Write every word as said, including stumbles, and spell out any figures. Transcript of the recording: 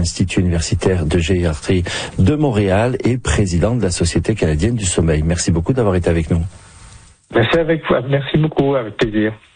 l'Institut universitaire de gériatrie de Montréal et président de la Société canadienne du sommeil. Merci beaucoup d'avoir été avec nous. Merci avec vous. Merci beaucoup, avec plaisir.